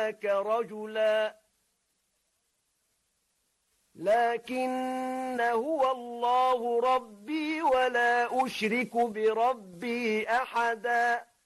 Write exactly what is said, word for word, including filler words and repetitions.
ذاك رجلا لكن هو الله ربي ولا أشرك بربي أحدا